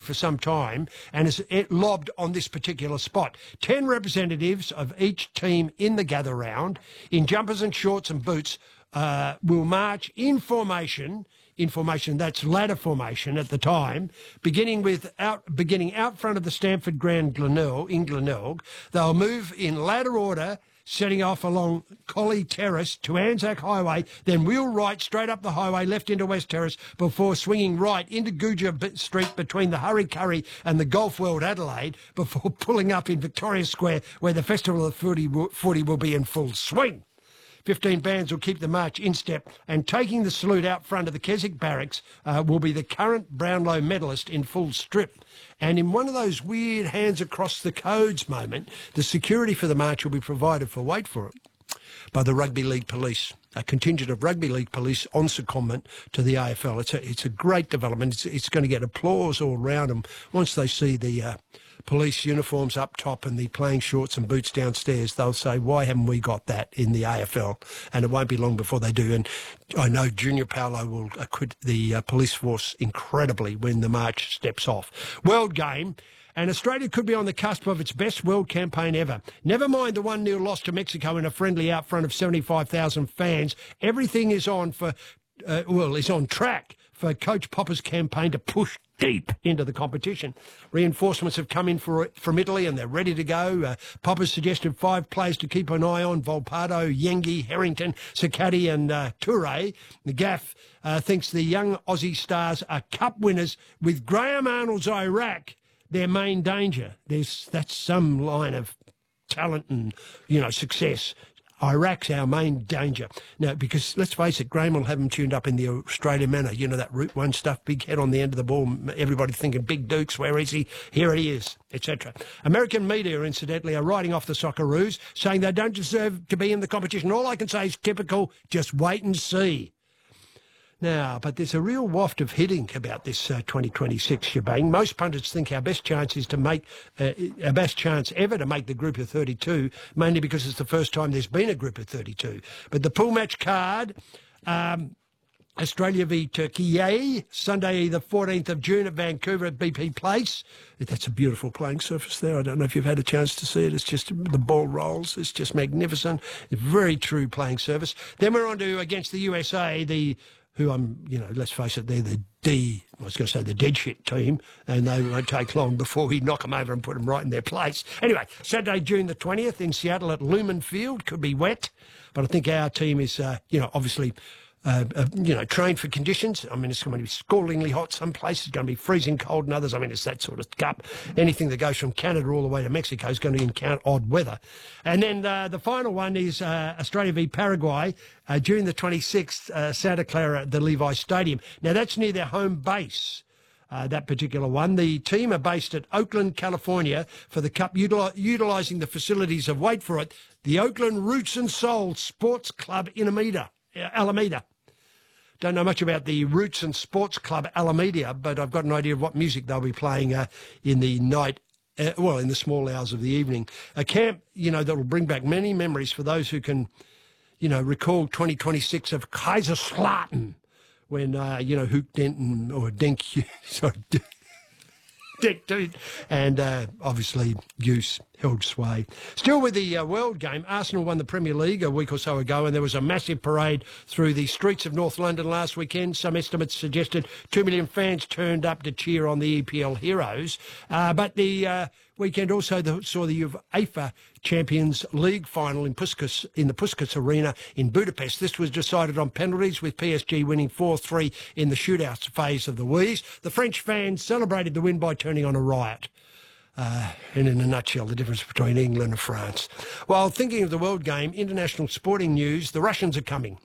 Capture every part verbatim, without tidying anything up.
for some time and is lobbed on this particular spot. Ten representatives of each team in the gather round, in jumpers and shorts and boots, uh, will march in formation, in formation, that's ladder formation at the time, beginning with out, beginning out front of the Stamford Ground Glenelg, in Glenelg. They'll move in ladder order, setting off along Collie Terrace to Anzac Highway, then wheel right straight up the highway, left into West Terrace, before swinging right into Guja Street between the Hurry Curry and the Golf World Adelaide, before pulling up in Victoria Square, where the Festival of Footy, footy will be in full swing. Fifteen bands will keep the march in step, and taking the salute out front of the Keswick Barracks uh, will be the current Brownlow medalist in full strip. And in one of those weird hands across the codes moment, the security for the march will be provided for, wait for it, by the Rugby League Police, a contingent of Rugby League Police on secondment to the A F L. It's a, it's a great development. It's, it's going to get applause all around them once they see the uh, police uniforms up top and the playing shorts and boots downstairs. They'll say, why haven't we got that in the A F L? And it won't be long before they do. And I know Junior Paolo will acquit the uh, police force incredibly when the march steps off. World game. And Australia could be on the cusp of its best world campaign ever. Never mind the one nil loss to Mexico in a friendly out front of seventy-five thousand fans. Everything is on for, uh, well, is on track for Coach Popper's campaign to push deep into the competition. Reinforcements have come in for, from Italy and they're ready to go. Uh, Popper's suggested five players to keep an eye on: Volpato, Yengi, Harrington, Sakati and uh, Toure. The Gaff uh, thinks the young Aussie stars are cup winners, with Graham Arnold's Iraq their main danger. There's that's some line of talent and, you know, success. Iraq's our main danger. Now, because let's face it, Graham will have them tuned up in the Australian manner. You know, that Route One stuff, big head on the end of the ball, everybody thinking Big Dukes, where is he? Here he is, et cetera. American media, incidentally, are writing off the Socceroos, saying they don't deserve to be in the competition. All I can say is typical, just wait and see. Now, but there's a real waft of hitting about this uh, twenty twenty-six shebang. Most pundits think our best chance is to make, uh, our best chance ever to make the group of thirty-two, mainly because it's the first time there's been a group of thirty-two. But the pool match card, um, Australia v Turkey, Sunday the fourteenth of June at Vancouver at B P Place. That's a beautiful playing surface there. I don't know if you've had a chance to see it. It's just, the ball rolls. It's just magnificent. It's very true playing surface. Then we're on to, against the U S A, the who I'm, you know, let's face it, they're the D, I was going to say the dead shit team, and they won't take long before we knock them over and put them right in their place. Anyway, Saturday, June the twentieth in Seattle at Lumen Field. Could be wet, but I think our team is, uh, you know, obviously, uh, uh, you know, trained for conditions. I mean, it's going to be scaldingly hot some places, it's going to be freezing cold in others. I mean, it's that sort of cup. Anything that goes from Canada all the way to Mexico is going to encounter odd weather. And then uh, the final one is uh, Australia v Paraguay, uh, June the twenty-sixth, uh, Santa Clara at the Levi Stadium. Now, that's near their home base. Uh, that particular one. The team are based at Oakland, California for the Cup, util- utilising the facilities of, wait for it, the Oakland Roots and Soul Sports Club in Alameda. Uh, Alameda. Don't know much about the Roots and Sports Club Alameda, but I've got an idea of what music they'll be playing uh, in the night, uh, well, in the small hours of the evening. A camp, you know, that will bring back many memories for those who can, you know, recall twenty twenty-six of Kaiserslautern, when, uh, you know, Hook Denton, or Denk, sorry, Denk, dude, and uh, obviously Goose held sway. Still with the uh, World Game, Arsenal won the Premier League a week or so ago, and there was a massive parade through the streets of North London last weekend. Some estimates suggested two million fans turned up to cheer on the E P L heroes. Uh, but the uh, weekend also the, saw the UEFA Champions League final in Puskas, in the Puskas Arena in Budapest. This was decided on penalties, with P S G winning four three in the shootout phase of the Wheeze. The French fans celebrated the win by turning on a riot. Uh, and in a nutshell, the difference between England and France. While thinking of the World Game, international sporting news, the Russians are coming.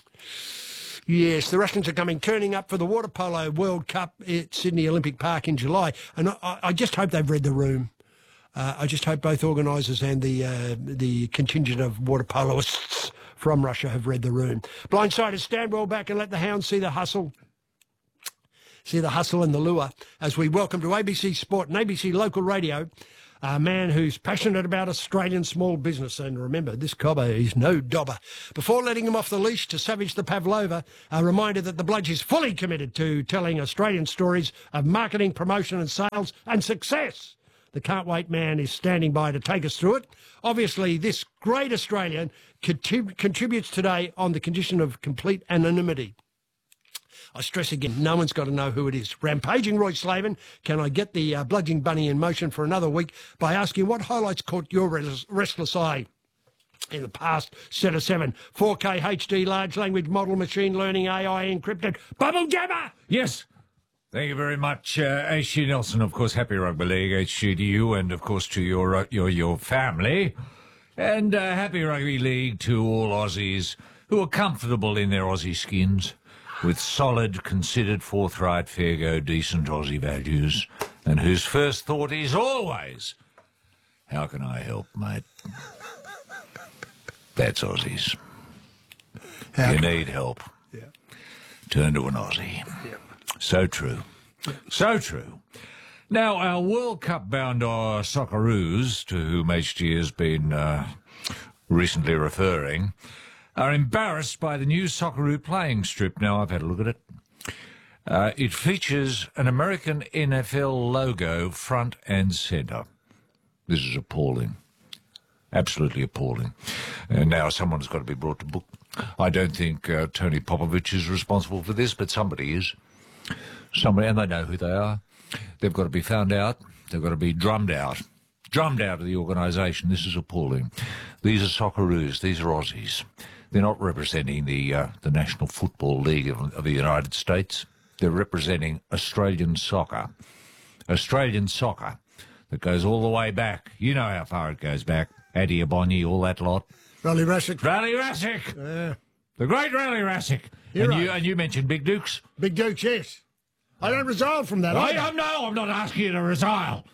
Yes, the Russians are coming, turning up for the Water Polo World Cup at Sydney Olympic Park in July. And I, I just hope they've read the room. Uh, I just hope both organisers and the uh, the contingent of water poloists from Russia have read the room. Blindsiders, stand well back and let the hounds see the hustle. See the hustle and the lure as we welcome to A B C Sport and A B C Local Radio a man who's passionate about Australian small business. And remember, this cobber is no dobber. Before letting him off the leash to savage the Pavlova, a reminder that the Bludge is fully committed to telling Australian stories of marketing, promotion and sales and success. The Can't Wait man is standing by to take us through it. Obviously, this great Australian contrib- contributes today on the condition of complete anonymity. I stress again, no one's got to know who it is. Rampaging Roy Slavin, can I get the uh, bludgeoning bunny in motion for another week by asking what highlights caught your res- restless eye in the past set of seven? four K H D, large language model, machine learning, A I encrypted, bubble jammer! Yes. Thank you very much, uh, H G Nelson. Of course, happy Rugby League, H G to you, and of course to your uh, your your family, and uh, happy Rugby League to all Aussies who are comfortable in their Aussie skins, with solid, considered, forthright, fair go, decent Aussie values, and whose first thought is always, how can I help, mate? That's Aussies. How you can need help. Yeah. Turn to an Aussie. Yeah. So true. Yeah. So true. Now, our World Cup bound uh, Socceroos, to whom H G has been uh, recently referring, are embarrassed by the new Socceroo playing strip. Now, I've had a look at it. Uh, it features an American N F L logo front and centre. This is appalling. Absolutely appalling. And now someone's got to be brought to book. I don't think uh, Tony Popovich is responsible for this, but somebody is. Somebody, and they know who they are. They've got to be found out. They've got to be drummed out. Drummed out of the organisation. This is appalling. These are Socceroos. These are Aussies. They're not representing the uh, the National Football League of, of the United States. They're representing Australian soccer. Australian soccer that goes all the way back. You know how far it goes back. Addy Abonyi, all that lot. Rally Rassick. Rally Rassick. Yeah. The great Rally Rassick. You're and right. you and you mentioned Big Dukes. Big Dukes, yes. I don't resile from that. I either. don't know. I'm not asking you to resile.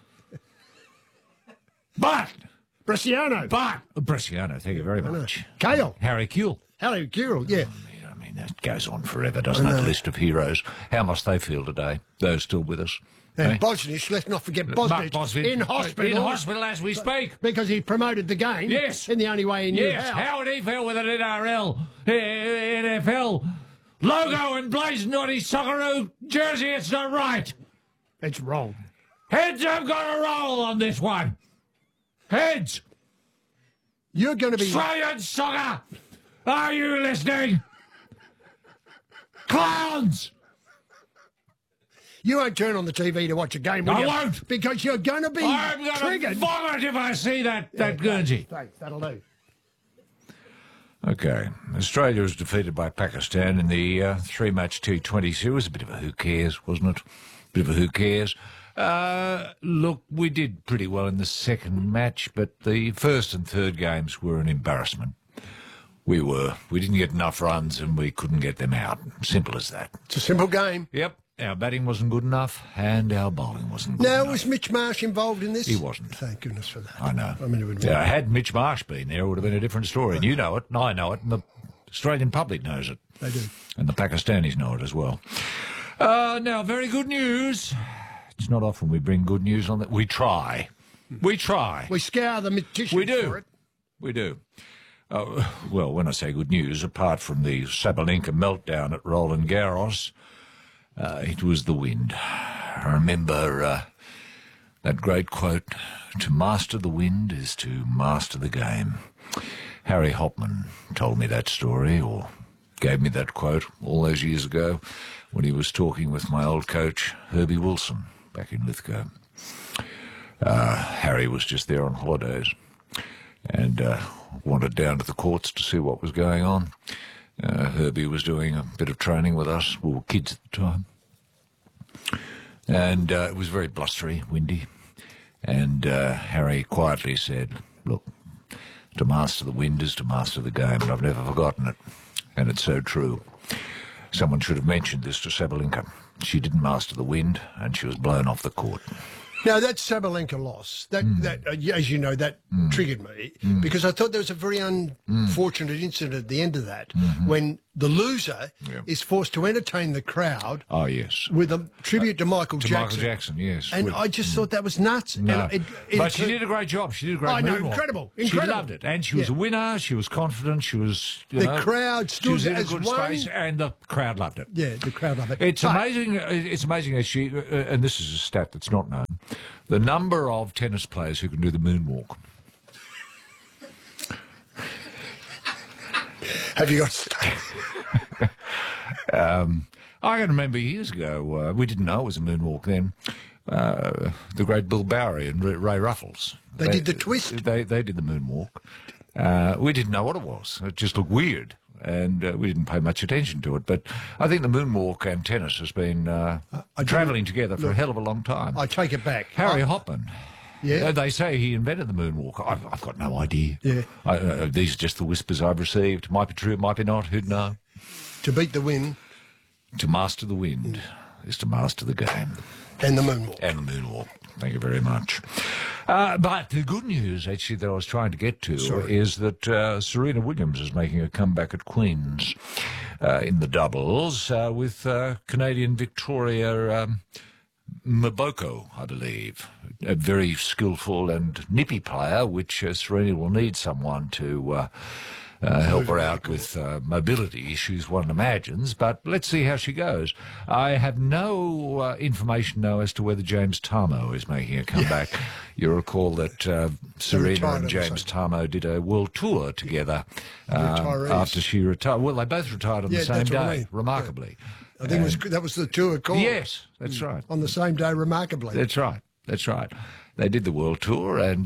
But... Bresciano. But... Bresciano, thank you very much. Kale. Harry Kewell. Harry Kewell, yeah. I mean, that goes on forever, doesn't it? List of heroes. How must they feel today, those still with us? And eh? Bosnich, let's not forget Mark Bosnich, Bosnich. in hospital. In hospital as we speak. Because he promoted the game. Yes. In the only way he knew Yes, how. how would he feel with an N R L, N F L logo emblazoned on his Socceroo jersey? It's not right. It's wrong. Heads have got a roll on this one. Heads. You're going to be... Australian soccer. Are you listening? Clowns. You won't turn on the T V to watch a game, will I you? won't. Because you're going to be I'm going to triggered. vomit if I see that, that Yeah, Guernsey. Thanks, that'll do. Okay. Australia was defeated by Pakistan in the uh, three-match T twenty series. A bit of a who cares, wasn't it? Bit of a who cares. Uh, look, we did pretty well in the second match, but the first and third games were an embarrassment. We were. We didn't get enough runs and we couldn't get them out. Simple as that. It's a simple game. Yep. Our batting wasn't good enough and our bowling wasn't good Now, enough. was Mitch Marsh involved in this? He wasn't. Thank goodness for that. I know. I mean, it would yeah, had Mitch Marsh been there, it would have been a different story. And you know it, and I know it, and the Australian public knows it. They do. And the Pakistanis know it as well. Uh, now, very good news. It's not often we bring good news on that. We try. We try. We scour the tissue We do. for it. We do. Uh, well, when I say good news, apart from the Sabalenka meltdown at Roland Garros, uh, it was the wind. I remember uh, that great quote, "To master the wind is to master the game." Harry Hopman told me that story, or gave me that quote all those years ago when he was talking with my old coach, Herbie Wilson, back in Lithgow. Uh, Harry was just there on holidays and uh, wandered down to the courts to see what was going on. Uh, Herbie was doing a bit of training with us. We were kids at the time. And uh, it was very blustery, windy. And uh, Harry quietly said, "Look, to master the wind is to master the game," and I've never forgotten it. And it's so true. Someone should have mentioned this to Sabalenka. She didn't master the wind, and she was blown off the court. Now, that Sabalenka loss, that, Mm. that uh, as you know, that mm. triggered me mm. because I thought there was a very unfortunate mm. incident at the end of that mm-hmm. when the loser Yeah. is forced to entertain the crowd Oh, yes. with a tribute to Michael To Jackson. Michael Jackson, yes. And With- I just thought that was nuts. No. And it, it, but she it- did a great job. She did a great I know, moonwalk. incredible, She incredible. loved it. And she was Yeah. a winner. She was confident. She was, you The know, crowd she was stood in a as good one. space, and the crowd loved it. Yeah, the crowd loved it. It's But- amazing. It's amazing as she, uh, and this is a stat that's not known, the number of tennis players who can do the moonwalk. Have you got... I can remember years ago, uh, we didn't know it was a moonwalk then. Uh, the great Bill Bowery and Ray Ray Ruffles. They did the twist. They they did the moonwalk. Uh, we didn't know what it was. It just looked weird, and uh, we didn't pay much attention to it. But I think the moonwalk and tennis has been uh, I do- travelling together for a hell of a long time. I take it back. Harry I- Hopman. Yeah. Uh, they say he invented the moonwalk. I've, I've got no idea. Yeah. I, uh, these are just the whispers I've received. Might be true, might be not. Who'd know? To beat the wind To master the wind is to master the game. and the moonwalk. And the moonwalk. Thank you very much. Uh, but the good news, actually, that I was trying to get to Sorry. is that uh, Serena Williams is making a comeback at Queen's uh, in the doubles uh, with uh, Canadian Victoria um, Mboko, I believe. A very skillful and nippy player, which uh, Serena will need someone to... Uh, Uh, help her out with uh, mobility issues, one imagines, but let's see how she goes. I have no uh, information now as to whether James Tarmo is making a comeback. You recall that uh, Serena retired and at the James same Tarmo did a world tour together um, Retirees. after she retired. Well, they both retired on Yeah, the same that's what I day, mean. remarkably. I think it was, that was the tour call. Yes, that's right. On the same day, remarkably. That's right. That's right. They did the world tour, and